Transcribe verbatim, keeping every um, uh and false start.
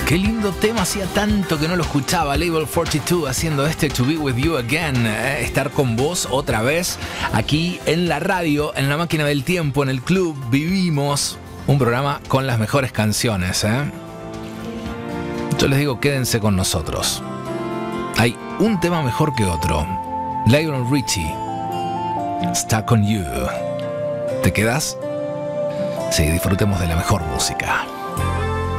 Qué lindo tema, hacía tanto que no lo escuchaba. Label cuarenta y dos haciendo este To Be With You Again, eh, estar con vos otra vez aquí en la radio, en la máquina del tiempo, en el club. Vivimos un programa con las mejores canciones, ¿eh? Yo les digo, quédense con nosotros. Hay un tema mejor que otro. Lionel Richie, Stuck on You. ¿Te quedas? Sí, disfrutemos de la mejor música.